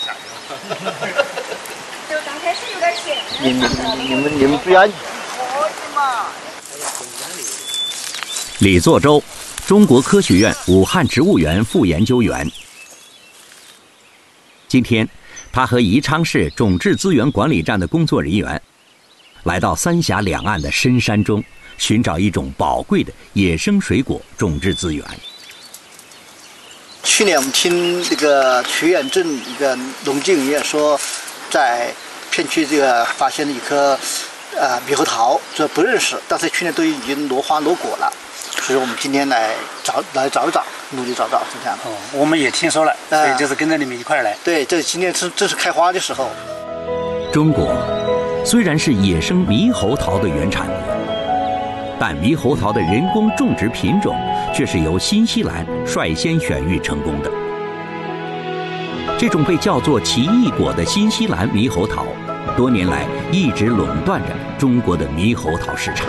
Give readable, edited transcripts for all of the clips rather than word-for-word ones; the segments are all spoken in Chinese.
就刚开始有点咸。 你们不要紧。 李作周，中国科学院武汉植物园副研究员。今天，他和宜昌市种质资源管理站的工作人员，来到三峡两岸的深山中，寻找一种宝贵的野生水果种质资源。 去年我们听这个曲远镇一个农经营业说，在片区这个发现了一棵猕猴桃，这不认识，但是去年都已经落花落果了，所以我们今天来找一找，努力找，是这样的。 哦，我们也听说了，所以就是跟着你们一块儿来。 对，这今天正是开花的时候。 中国虽然是野生猕猴桃的原产地，但猕猴桃的人工种植品种却是由新西兰率先选育成功的。这种被叫做奇异果的新西兰猕猴桃，多年来一直垄断着中国的猕猴桃市场。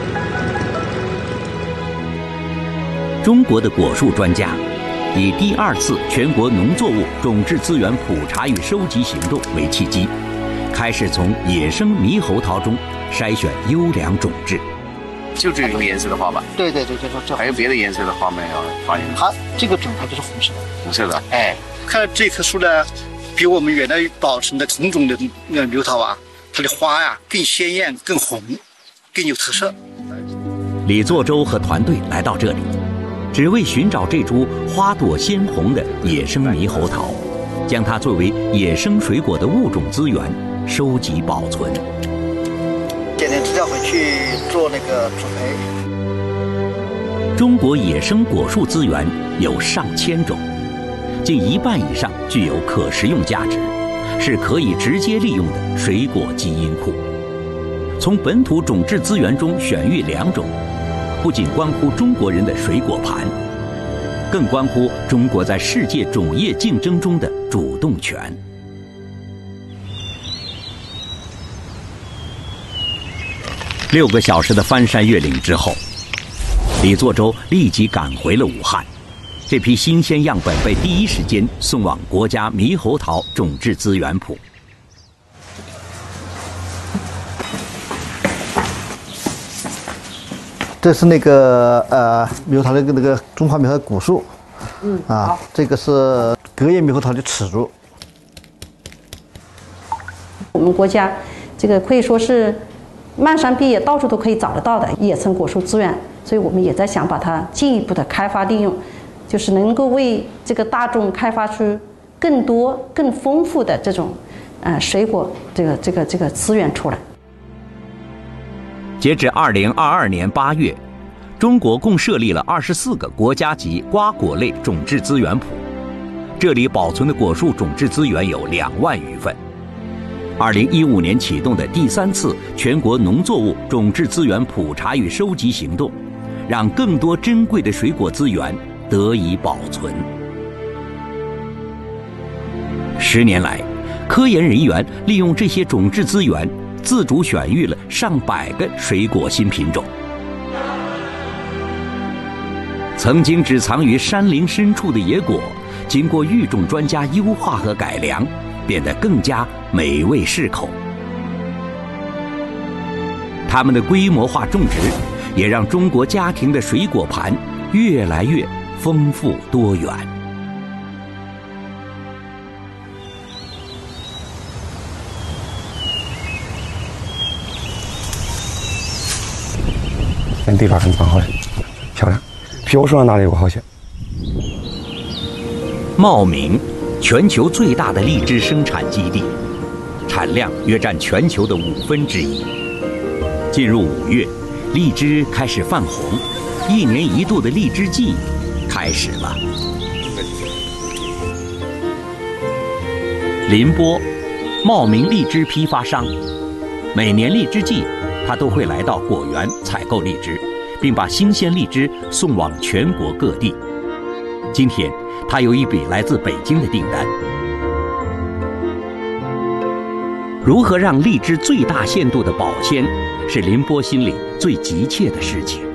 中国的果树专家以第2次全国农作物种质资源普查与收集行动为契机，开始从野生猕猴桃中筛选优良种质。 就这种颜色的花吧？ 对，就这。 还有别的颜色的花没有发现？ 它这个品牌就是红色的。 红色的。 哎，看这棵树呢，比我们原来保存的同种的猕猴桃啊，它的花呀更鲜艳、更红、更有特色。 李作周和团队来到这里，只为寻找这株花朵鲜红的野生猕猴桃，将它作为野生水果的物种资源收集保存。 捡点资料回去做那个储备。 中国野生果树资源有上千种，近1半以上具有可食用价值，是可以直接利用的水果基因库。从本土种质资源中选育2种，不仅关乎中国人的水果盘，更关乎中国在世界种业竞争中的主动权。6个小时的翻山越岭之后，李作周立即赶回了武汉。这批新鲜样本被第一时间送往国家猕猴桃种质资源库。 这是那个猕猴桃的那个中华猕猴桃果树，这个是隔叶猕猴桃的齿柱。 我们国家这个可以说是漫山遍野，到处都可以找得到的野生果树资源，所以我们也在想把它进一步的开发利用，就是能够为这个大众开发出更多、更丰富的这种水果这个资源出来。 截至2022年8月，中国共设立了24个国家级瓜果类种质资源谱，这里保存的果树种质资源有2万余份。2015年启动的第3次全国农作物种质资源普查与收集行动，让更多珍贵的水果资源得以保存。10年来，科研人员利用这些种质资源，自主选育了上百个水果新品种。曾经只藏于山林深处的野果，经过育种专家优化和改良，变得更加美味适口。它们的规模化种植，也让中国家庭的水果盘越来越丰富多元。 那地方很蛮好的，漂亮，比我手上拿的有好些。 茂名，全球最大的荔枝生产基地，产量约占全球的1/5。进入5月，荔枝开始泛红，1年1度的荔枝季开始了。林波，茂名荔枝批发商，每年荔枝季，他都会来到果园采购荔枝，并把新鲜荔枝送往全国各地。今天，他有一笔来自北京的订单。如何让荔枝最大限度的保鲜，是林波心里最急切的事情。